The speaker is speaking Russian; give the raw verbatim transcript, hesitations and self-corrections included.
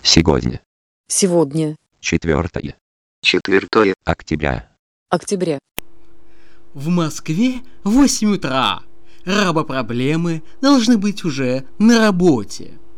Сегодня. Сегодня. Четвертое. Четвертое. Октября. Октября. В Москве восемь утра. Рабопроблемы должны быть уже на работе.